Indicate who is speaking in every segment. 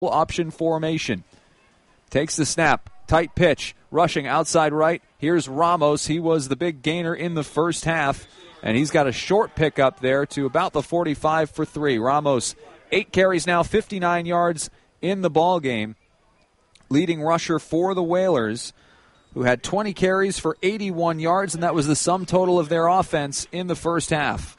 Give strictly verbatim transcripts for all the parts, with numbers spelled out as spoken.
Speaker 1: option formation. Takes the snap. Tight pitch. Rushing outside right. Here's Ramos. He was the big gainer in the first half. And he's got a short pickup there to about the forty-five for three. Ramos, eight carries now, fifty-nine yards in the ball game. Leading rusher for the Whalers, who had twenty carries for eighty-one yards, and that was the sum total of their offense in the first half.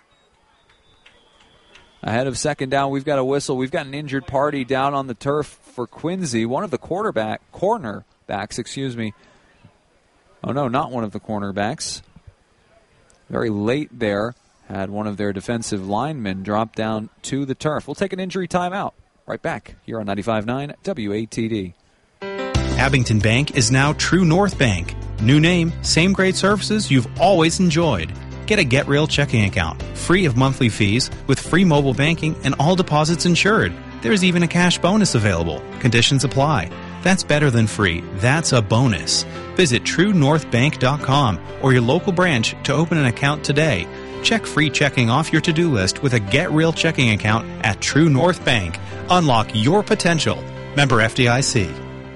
Speaker 1: Ahead of second down, we've got a whistle. We've got an injured party down on the turf for Quincy. One of the quarterback cornerbacks, excuse me. Oh, no, not one of the cornerbacks. Very late there, had one of their defensive linemen drop down to the turf. We'll take an injury timeout. Right back here on ninety-five point nine W A T D.
Speaker 2: Abington Bank is now True North Bank. New name, same great services you've always enjoyed. Get a Get Real checking account, free of monthly fees, with free mobile banking and all deposits insured. There's even a cash bonus available. Conditions apply. That's better than free. That's a bonus. Visit true north bank dot com or your local branch to open an account today. Check free checking off your to-do list with a Get Real checking account at True North Bank. Unlock your potential. Member F D I C.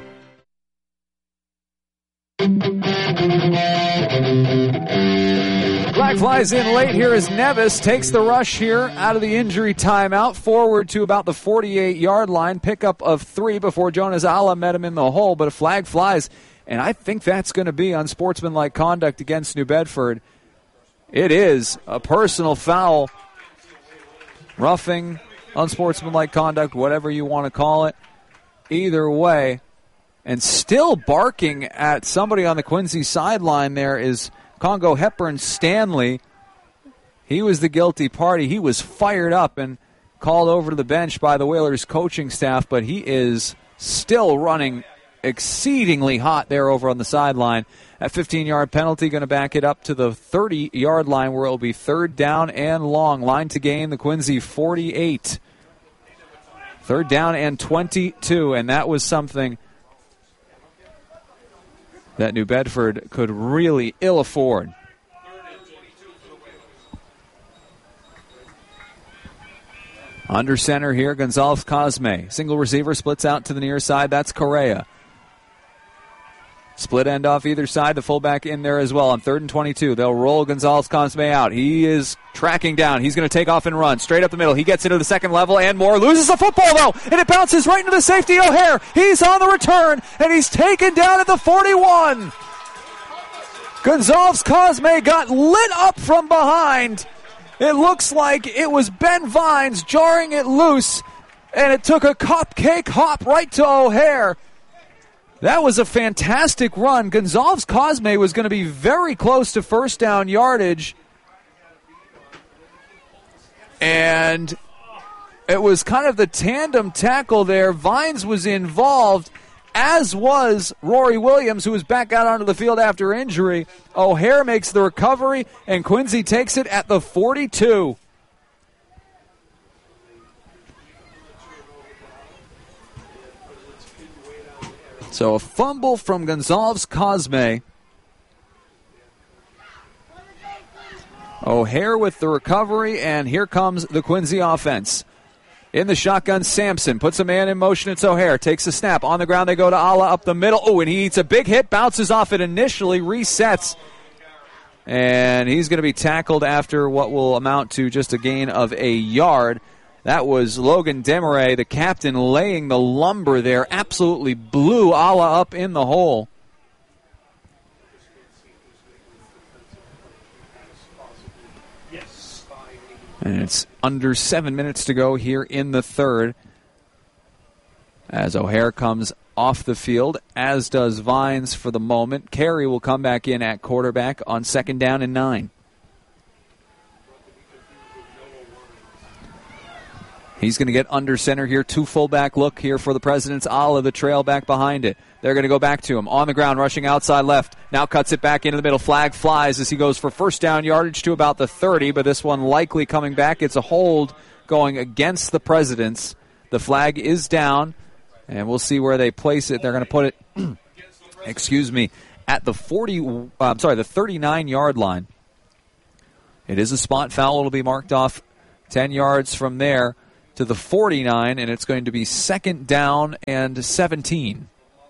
Speaker 1: Flag flies in late here as Nevis takes the rush here out of the injury timeout, forward to about the forty-eight-yard line. Pickup of three before Jonas Alla met him in the hole, but a flag flies, and I think that's going to be unsportsmanlike conduct against New Bedford. It is a personal foul, roughing, unsportsmanlike conduct, whatever you want to call it. Either way, and still barking at somebody on the Quincy sideline there is Congo Hepburn Stanley. He was the guilty party. He was fired up and called over to the bench by the Whalers coaching staff, but he is still running exceedingly hot there over on the sideline. That fifteen-yard penalty going to back it up to the thirty-yard line where it will be third down and long. Line to gain, the Quincy forty-eight. Third down and twenty-two, and that was something that New Bedford could really ill afford. Under center here, Gonzalez Cosme. Single receiver splits out to the near side. That's Correa. Split end off either side. The fullback in there as well on third and twenty-two. They'll roll Gonzalez Cosme out. He is tracking down. He's going to take off and run straight up the middle. He gets into the second level and more. Loses the football, though, and it bounces right into the safety. O'Hare. He's on the return, and he's taken down at the forty-one. Gonzalez Cosme got lit up from behind. It looks like it was Ben Vines jarring it loose, and it took a cupcake hop right to O'Hare. That was a fantastic run. Gonzalez Cosme was going to be very close to first down yardage. And it was kind of the tandem tackle there. Vines was involved, as was Rory Williams, who was back out onto the field after injury. O'Hare makes the recovery, and Quincy takes it at the forty-two. So a fumble from Gonzalez Cosme. O'Hare with the recovery, and here comes the Quincy offense. In the shotgun, Sampson puts a man in motion. It's O'Hare. Takes a snap. On the ground, they go to Alla up the middle. Oh, and he eats a big hit. Bounces off it initially. Resets. And he's going to be tackled after what will amount to just a gain of a yard. That was Logan Demaray, the captain, laying the lumber there. Absolutely blew Alla up in the hole. And it's under seven minutes to go here in the third, as O'Hare comes off the field, as does Vines for the moment. Carey will come back in at quarterback on second down and nine. He's going to get under center here. Two fullback look here for the Presidents. Alla, the trail back behind it. They're going to go back to him. On the ground, rushing outside left. Now cuts it back into the middle. Flag flies as he goes for first down yardage to about the thirty, but this one likely coming back. It's a hold going against the Presidents. The flag is down, and we'll see where they place it. They're going to put it, excuse me, at the forty. Uh, I'm sorry, the thirty-nine-yard line. It is a spot foul. It'll be marked off ten yards from there. to the forty-nine, and it's going to be second down and seventeen.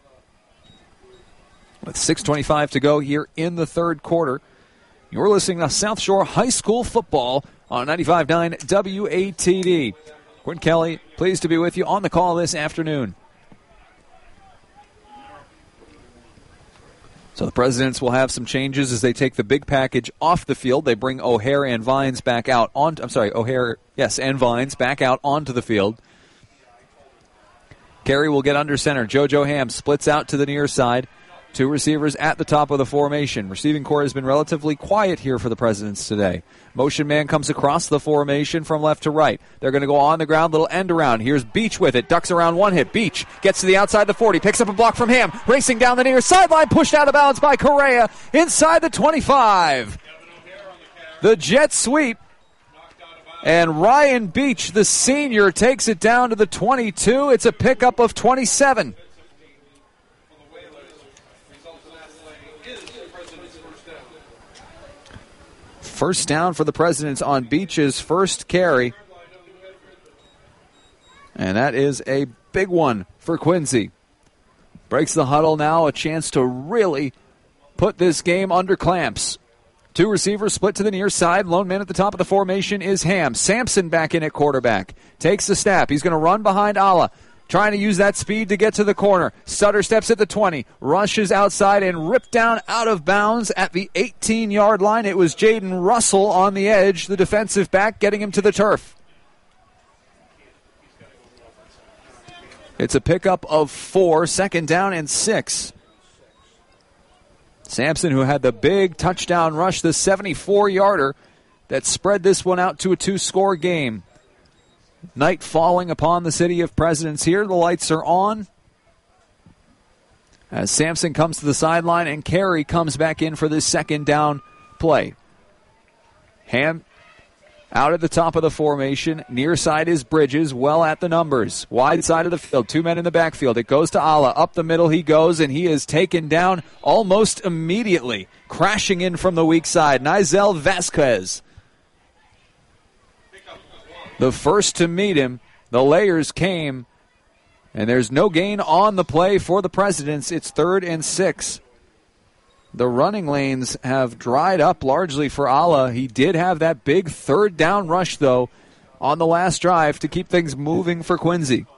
Speaker 1: With six twenty-five to go here in the third quarter, you're listening to South Shore High School football on ninety-five point nine W A T D. Quinn Kelly, pleased to be with you on the call this afternoon. So the Presidents will have some changes as they take the big package off the field. They bring O'Hare and Vines back out on. I'm sorry, O'Hare, yes, and Vines back out onto the field. Carey will get under center. JoJo Ham splits out to the near side. Two receivers at the top of the formation. Receiving corps has been relatively quiet here for the Presidents today. Motion man comes across the formation from left to right. They're going to go on the ground, little end around. Here's Beach with it. Ducks around one hit. Beach gets to the outside the forty. Picks up a block from Ham. Racing down the near sideline. Pushed out of bounds by Correa. Inside the twenty-five. The jet sweep. And Ryan Beach, the senior, takes it down to the twenty-two. It's a pickup of twenty-seven. First down for the Presidents on Beach's first carry. And that is a big one for Quincy. Breaks the huddle now, a chance to really put this game under clamps. Two receivers split to the near side. Lone man at the top of the formation is Ham. Sampson back in at quarterback. Takes the snap. He's going to run behind Alla. Trying to use that speed to get to the corner. Sutter steps at the twenty, rushes outside and ripped down out of bounds at the eighteen-yard line. It was Jaden Russell on the edge, the defensive back, getting him to the turf. It's a pickup of four, second down and six. Sampson, who had the big touchdown rush, the seventy-four-yarder that spread this one out to a two-score game. Night falling upon the city of Presidents here. The lights are on. As Sampson comes to the sideline and Carey comes back in for this second down play. Ham out at the top of the formation. Near side is Bridges, well at the numbers. Wide side of the field, two men in the backfield. It goes to Alla. Up the middle he goes, and he is taken down almost immediately. Crashing in from the weak side, Nizel Vasquez. The first to meet him, the layers came, and there's no gain on the play for the Presidents. It's third and six. The running lanes have dried up largely for Alla. He did have that big third down rush, though, on the last drive to keep things moving for Quincy.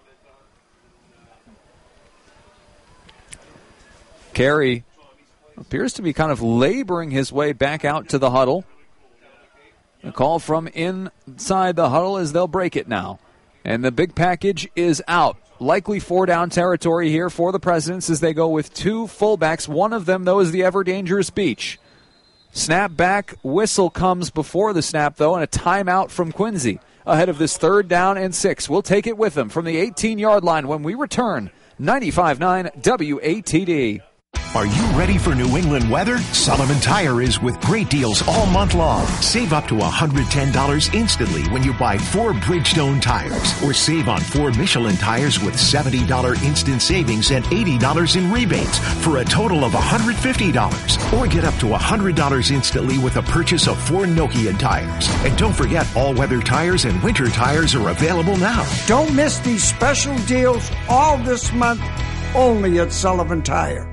Speaker 1: Carey appears to be kind of laboring his way back out to the huddle. A call from inside the huddle as they'll break it now. And the big package is out. Likely four-down territory here for the Presidents as they go with two fullbacks. One of them, though, is the ever-dangerous Beach. Snap back, whistle comes before the snap, though, and a timeout from Quincy ahead of this third down and six. We'll take it with them from the eighteen-yard line when we return. ninety-five point nine W A T D.
Speaker 3: Are you ready for New England weather? Sullivan Tire is with great deals all month long. Save up to one hundred ten dollars instantly when you buy four Bridgestone tires. Or save on four Michelin tires with seventy dollars instant savings and eighty dollars in rebates for a total of one hundred fifty dollars. Or get up to one hundred dollars instantly with a purchase of four Nokian tires. And don't forget, all-weather tires and winter tires are available now.
Speaker 4: Don't miss these special deals all this month, only at Sullivan Tire.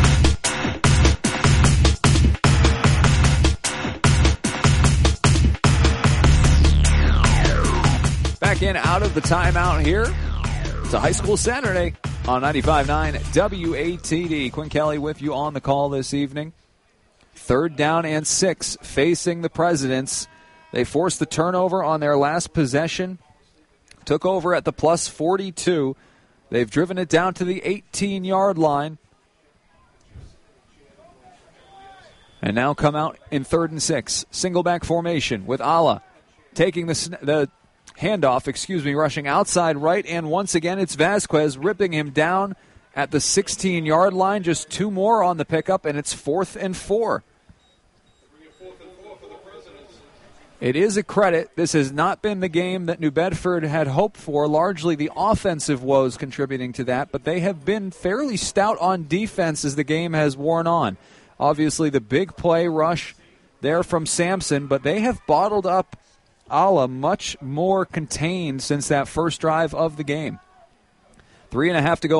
Speaker 1: Back in out of the timeout here. It's a high school Saturday on ninety-five point nine W A T D. Quinn Kelly with you on the call this evening. Third down and six facing the Presidents. They forced the turnover on their last possession. Took over at the plus forty-two. They've driven it down to the eighteen-yard line. And now come out in third and six. Single back formation with Alla taking the the handoff, excuse me, rushing outside right, and once again it's Vasquez ripping him down at the sixteen-yard line. Just two more on the pickup, and it's fourth and four. It is a credit. This has not been the game that New Bedford had hoped for. Largely the offensive woes contributing to that, but they have been fairly stout on defense as the game has worn on. Obviously the big play rush there from Sampson, but they have bottled up Alla much more contained since that first drive of the game. Three and a half to go.